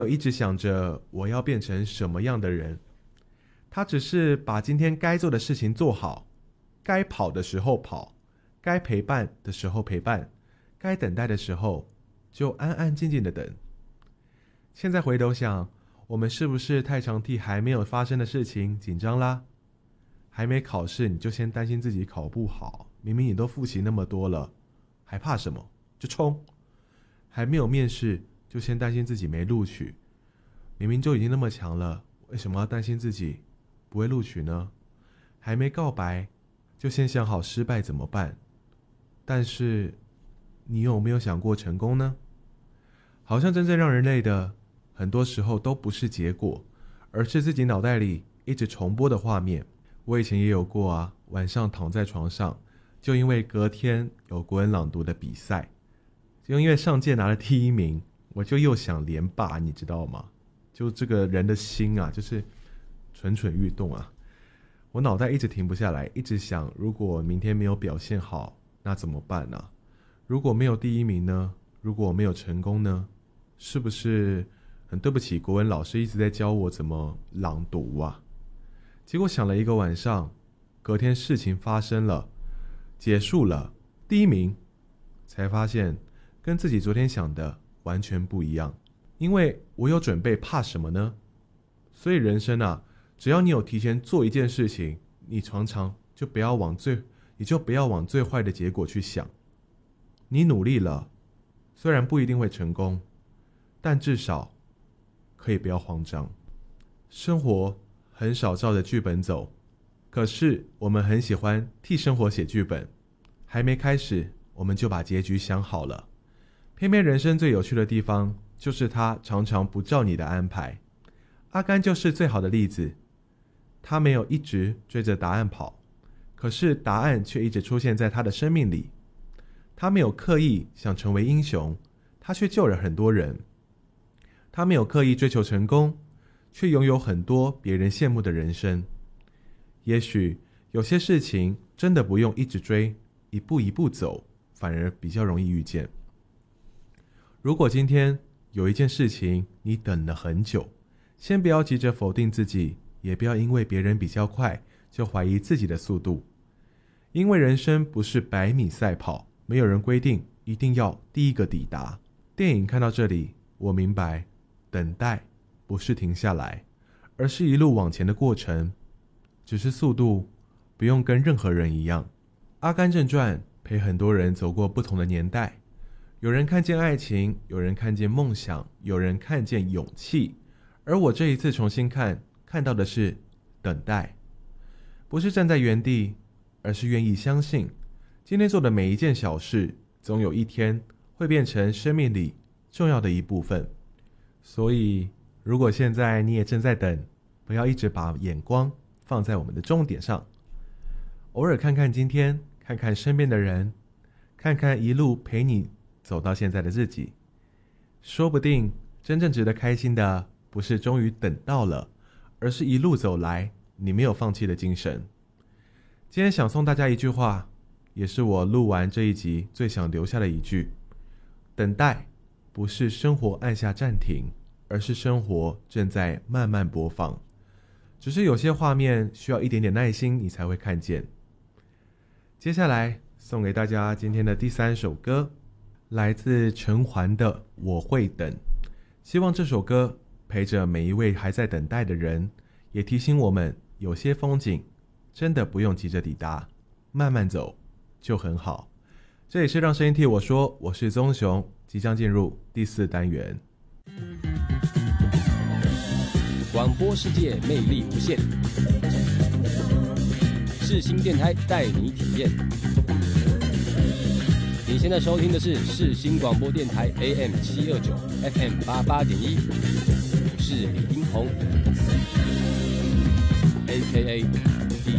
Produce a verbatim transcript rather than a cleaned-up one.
一直想着我要变成什么样的人，他只是把今天该做的事情做好，该跑的时候跑，该陪伴的时候陪伴，该等待的时候就安安静静的等。现在回头想，我们是不是太常替还没有发生的事情紧张啦？还没考试你就先担心自己考不好，明明你都复习那么多了，还怕什么？就冲！还没有面试就先担心自己没录取，明明就已经那么强了，为什么要担心自己不会录取呢？还没告白就先想好失败怎么办，但是你有没有想过成功呢？好像真正让人累的很多时候都不是结果，而是自己脑袋里一直重播的画面。我以前也有过啊，晚上躺在床上，就因为隔天有国文朗读的比赛，就因为上届拿了第一名，我就又想连霸，你知道吗？就这个人的心啊，就是蠢蠢欲动啊。我脑袋一直停不下来，一直想，如果明天没有表现好，那怎么办呢？如果没有第一名呢？如果没有成功呢？是不是很对不起国文老师一直在教我怎么朗读啊？结果想了一个晚上，隔天事情发生了，结束了，第一名，才发现跟自己昨天想的完全不一样。因为我有准备，怕什么呢？所以人生啊，只要你有提前做一件事情，你常常就不要往最，你就不要往最坏的结果去想。你努力了，虽然不一定会成功，但至少可以不要慌张。生活很少照着剧本走，可是我们很喜欢替生活写剧本，还没开始我们就把结局想好了。偏偏人生最有趣的地方就是它常常不照你的安排。阿甘就是最好的例子，他没有一直追着答案跑，可是答案却一直出现在他的生命里。他没有刻意想成为英雄，他却救了很多人。他没有刻意追求成功，却拥有很多别人羡慕的人生。也许有些事情真的不用一直追，一步一步走，反而比较容易遇见。如果今天有一件事情你等了很久，先不要急着否定自己，也不要因为别人比较快就怀疑自己的速度。因为人生不是百米赛跑，没有人规定一定要第一个抵达。电影看到这里，我明白，等待不是停下来，而是一路往前的过程，只是速度不用跟任何人一样。阿甘正传陪很多人走过不同的年代，有人看见爱情，有人看见梦想，有人看见勇气，而我这一次重新看，看到的是等待。不是站在原地，而是愿意相信今天做的每一件小事，总有一天会变成生命里重要的一部分。所以如果现在你也正在等，不要一直把眼光放在我们的终点上，偶尔看看今天，看看身边的人，看看一路陪你走到现在的自己，说不定真正值得开心的不是终于等到了，而是一路走来你没有放弃的精神。今天想送大家一句话，也是我录完这一集最想留下的一句：等待不是生活按下暂停，而是生活正在慢慢播放，只是有些画面需要一点点耐心你才会看见。接下来送给大家今天的第三首歌，来自陈环的《我会等》。希望这首歌陪着每一位还在等待的人，也提醒我们有些风景真的不用急着抵达，慢慢走就很好。这里是让声音替我说，我是宗雄，即将进入第四单元。 广播世界魅力无限，世新电台带你体验。你现在收听的是世新广播电台 A M 七二九 F M 八八点一，我是李英宏 ，A K A